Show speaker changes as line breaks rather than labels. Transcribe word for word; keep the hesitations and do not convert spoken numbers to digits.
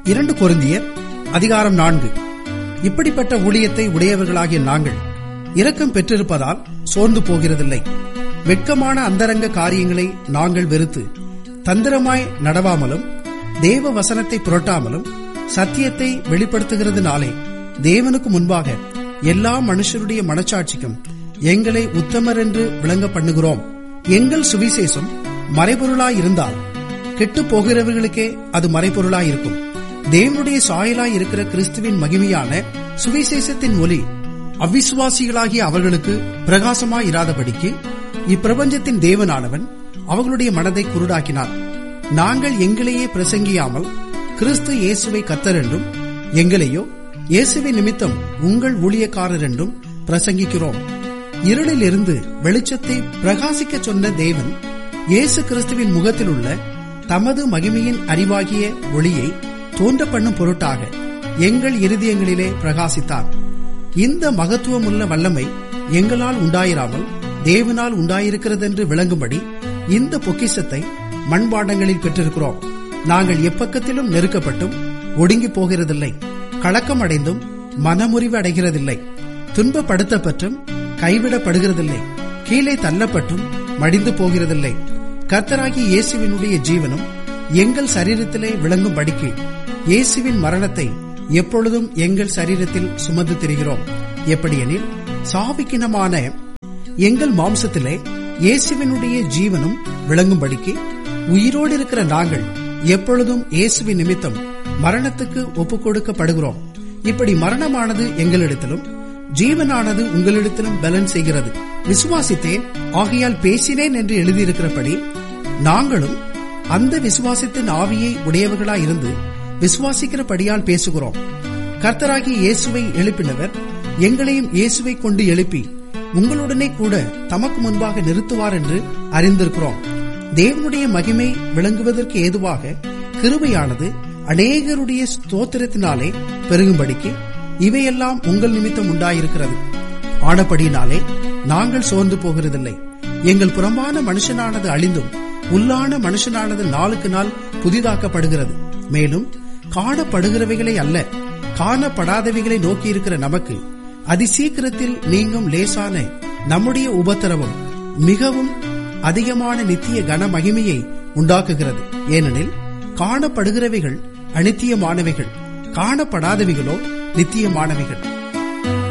இரண்டு கொரிந்தியர் அதிகாரம் நான்கு. இப்படிப்பட்ட ஊழியத்தை உடையவர்களாகிய நாங்கள் இரக்கம் பெற்றிருப்பதால் சோர்ந்து போகிறதில்லை. வெட்கமான அந்தரங்க காரியங்களை நாங்கள் வெறுத்து தந்திரமாய் நடவாமலும் தேவ வசனத்தை புரட்டாமலும் சத்தியத்தை வெளிப்படுத்துகிறதுனாலே தேவனுக்கு முன்பாக எல்லா மனுஷருடைய மனச்சாட்சிக்கும் எங்களை உத்தமர் என்று விளங்க பண்ணுகிறோம். எங்கள் சுவிசேஷம் மறைபொருளாயிருந்தால் கெட்டு போகிறவர்களுக்கே அது மறைபொருளாயிருக்கும். தேவனுடைய சாயலாய் இருக்கிற கிறிஸ்துவின் மகிமையான சுவிசேஷத்தின் ஒளி அவிசுவாசிகளாகிய அவர்களுக்கு பிரகாசமாயிராதபடிக்கு இப்பிரபஞ்சத்தின் தேவனானவன் அவர்களுடைய மனதை குருடாக்கினார். நாங்கள் எங்களையே பிரசங்கியாமல் கிறிஸ்து இயேசுவை கர்த்தர் என்றும் எங்களையோ இயேசுவின் நிமித்தம் உங்கள் ஊழியக்காரர் என்றும் பிரசங்கிக்கிறோம். இருளில் இருந்து வெளிச்சத்தை பிரகாசிக்க சொன்ன தேவன் இயேசு கிறிஸ்துவின் முகத்தில் உள்ள தமது மகிமையின் அறிவாகிய ஒளியை தோன்ற பண்ணும் பொருட்டாக எங்கள் இருதயங்களிலே பிரகாசித்தார். இந்த மகத்துவமுள்ள வல்லமை எங்களால் உண்டாயிராமல் தேவனால் உண்டாயிருக்கிறதென்று விளங்கும்படி இந்த பொக்கிஷத்தை மண்பாண்டங்களில் பெற்றிருக்கிறோம். நாங்கள் எப்பக்கத்திலும் நெருக்கப்பட்டும் ஒடுங்கி போகிறதில்லை, கலக்கமடைந்தும் மனமுறிவு அடைகிறதில்லை, துன்பப்படுத்தப்பட்டும் கைவிடப்படுகிறதில்லை, கீழே தள்ளப்பட்டும் மடிந்து போகிறதில்லை. கர்த்தராகிய இயேசுவினுடைய ஜீவனும் எங்கள் சரீரத்திலே விளங்கும் படிக்கு இயேசுவின் மரணத்தை எப்பொழுதும் எங்கள் சரீரத்தில் சுமந்து திரிகிறோம். எப்படியெனில் சாவிக்கினமான எங்கள் மாம்சத்திலே இயேசுவினுடைய ஜீவனும் விளங்கும்படிக்கு உயிரோடு இருக்கிற நாங்கள் எப்பொழுதும் இயேசுவின் நிமித்தம் மரணத்துக்கு ஒப்புக் கொடுக்கப்படுகிறோம். இப்படி மரணமானது எங்களிடத்திலும் ஜீவனானது உங்களிடத்திலும் பலன் செய்கிறது. விசுவாசித்தேன் ஆகையால் பேசினேன் என்று எழுதியிருக்கிறபடி நாங்களும் அந்த விசுவாசத்தின் ஆவியை உடையவர்களாயிருந்து விசுவாசிக்கிறபடியால் பேசுகிறோம். கர்த்தராகிய இயேசுவை எழுப்பினவர் எங்களையும் இயேசுவை கொண்டு எழுப்பி உங்களுடனே கூட தமக்கு முன்பாக நிறுத்துவார் என்று அறிந்திருக்கிறோம். தேவனுடைய மகிமை விளங்குவதற்கு ஏதுவாக கிருபையானது அநேகருடைய ஸ்தோத்திரத்தினாலே பெருகும்படிக்கு இவையெல்லாம் உங்கள் நிமித்தம் உண்டாயிருக்கிறது. ஆனபடியினாலே நாங்கள் சோர்ந்து போகிறதில்லை. எங்கள் புறம்பான மனுஷனானது அழிந்தும் உள்ளான மனுஷனானது நாளுக்கு நாள் புதிதாக்கப்படுகிறது. மேலும் காணப்படுகிறவைகளை அல்ல, காணப்படாதவைகளை நோக்கியிருக்கிற நமக்கு அதிசீக்கிரத்தில் நீங்கும் லேசான நம்முடைய உபத்திரவம் மிகவும் அதிகமான நித்திய கன மகிமையை உண்டாக்குகிறது. ஏனெனில் காணப்படுகிறவைகள் அநித்தியமானவைகள், காணப்படாதவைகளோ நித்தியமானவைகள்.